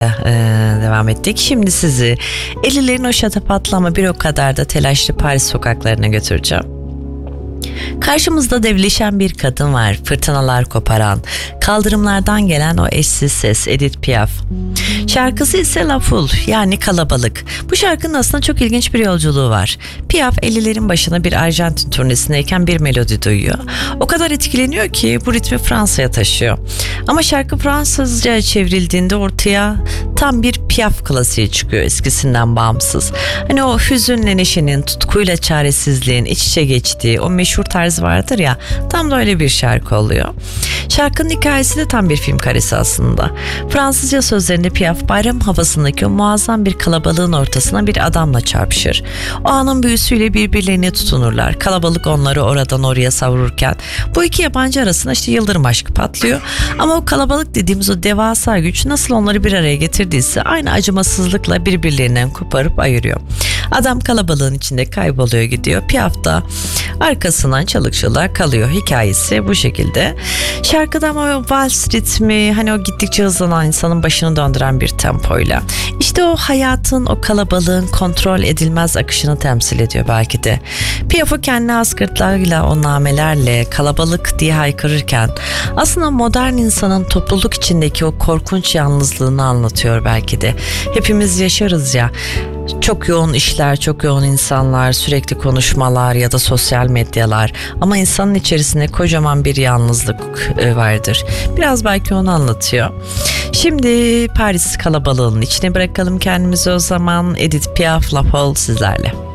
devam ettik. Şimdi sizi 50'lerin o şatafatlı ama bir o kadar da telaşlı Paris sokaklarına götüreceğim. Karşımızda devleşen bir kadın var, fırtınalar koparan, kaldırımlardan gelen o eşsiz ses Edith Piaf. Şarkısı ise La Foule, yani kalabalık. Bu şarkının aslında çok ilginç bir yolculuğu var. Piaf 50'lerin başına bir Arjantin turnesindeyken bir melodi duyuyor. O kadar etkileniyor ki bu ritmi Fransa'ya taşıyor. Ama şarkı Fransızca çevrildiğinde ortaya tam bir Piaf klasiği çıkıyor, eskisinden bağımsız. Hani o hüzünle neşenin, tutkuyla çaresizliğin iç içe geçtiği o meşhur tarz vardır ya, tam da öyle bir şarkı oluyor. Şarkının hikayesi de tam bir film karesi aslında. Fransızca sözlerinde Piaf bayram havasındaki o muazzam bir kalabalığın ortasına bir adamla çarpışır. O anın büyüsüyle birbirlerine tutunurlar. Kalabalık onları oradan oraya savururken bu iki yabancı arasında işte yıldırım aşkı patlıyor. Ama o kalabalık dediğimiz o devasa güç nasıl onları bir araya getirdiyse aynı acımasızlıkla birbirlerinden koparıp ayırıyor. Adam kalabalığın içinde kayboluyor gidiyor. Piaf da arkasından çalık çılığa kalıyor. Hikayesi bu şekilde. Şarkıda ama o vals ritmi, hani o gittikçe hızlanan, insanın başını döndüren bir tempoyla. İşte o hayatın, o kalabalığın kontrol edilmez akışını temsil ediyor belki de. Piaf'ı kendi haskırtlarıyla, o namelerle kalabalık diye haykırırken aslında modern insanın topluluk içindeki o korkunç yalnızlığını anlatıyor belki de. Hepimiz yaşarız ya. Çok yoğun işler, çok yoğun insanlar, sürekli konuşmalar ya da sosyal medyalar, ama insanın içerisinde kocaman bir yalnızlık vardır. Biraz belki onu anlatıyor. Şimdi Paris kalabalığının içine bırakalım kendimizi o zaman. Edith Piaf, La Foule sizlerle.